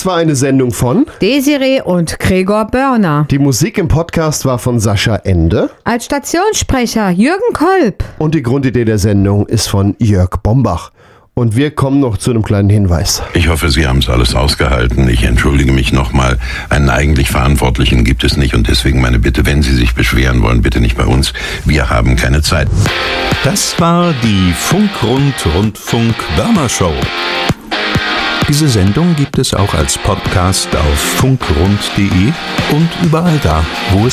Das war eine Sendung von Desiree und Gregor Börner. Die Musik im Podcast war von Sascha Ende. Als Stationssprecher Jürgen Kolb. Und die Grundidee der Sendung ist von Jörg Bombach. Und wir kommen noch zu einem kleinen Hinweis. Ich hoffe, Sie haben es alles ausgehalten. Ich entschuldige mich nochmal. Einen eigentlich Verantwortlichen gibt es nicht und deswegen meine Bitte, wenn Sie sich beschweren wollen, bitte nicht bei uns. Wir haben keine Zeit. Das war die Funk-Rund-Rundfunk-Börner-Show. Diese Sendung gibt es auch als Podcast auf funkrund.de und überall da, wo es